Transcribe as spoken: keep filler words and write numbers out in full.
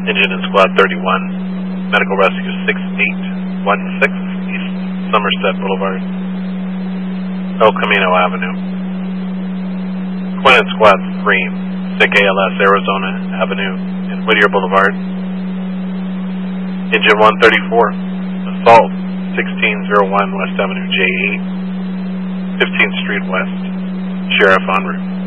Engine in Squad thirty-one, Medical Rescue six eight one six, East Somerset Boulevard, El Camino Avenue. Quinn and Squad three, S I C A L S Arizona Avenue and Whittier Boulevard. Engine one thirty-four, Assault sixteen oh one West Avenue J eight, fifteenth Street West, Sheriff en route.